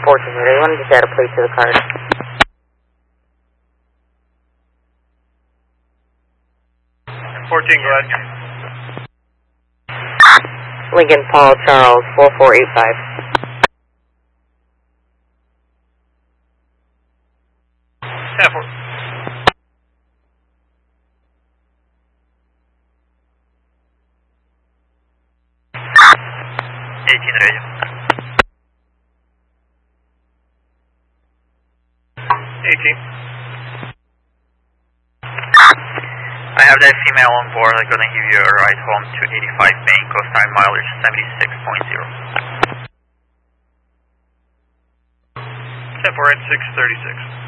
14 here. They wanted to just add a plate to the card. 14, go ahead. Lincoln Paul Charles 4485. 10-4. Radio. 18. I have that female on board. I'm going to give you a ride home to 85 Main, coast time mileage 76.0. 10-4 at 636.